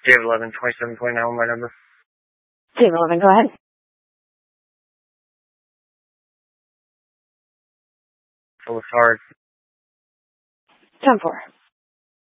Dave 11, 27.9, my number. Dave 11, go ahead. So it's hard. 10-4.